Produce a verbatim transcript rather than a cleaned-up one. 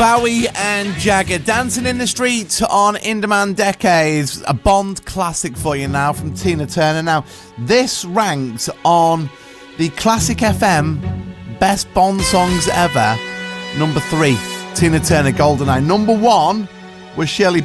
Bowie and Jagger, Dancing in the Street on In Demand Decades, a Bond classic for you now from Tina Turner. Now, this ranked on the Classic F M Best Bond Songs Ever, number three, Tina Turner, GoldenEye. Number one was Shirley